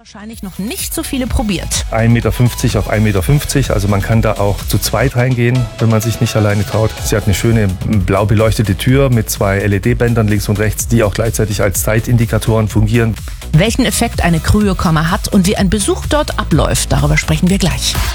Wahrscheinlich noch nicht so viele probiert. 1,50 Meter auf 1,50 Meter, also man kann da auch zu zweit reingehen, wenn man sich nicht alleine traut. Sie hat eine schöne blau beleuchtete Tür mit 2 LED-Bändern links und rechts, die auch gleichzeitig als Zeitindikatoren fungieren. Welchen Effekt eine Kryokammer hat und wie ein Besuch dort abläuft, darüber sprechen wir gleich.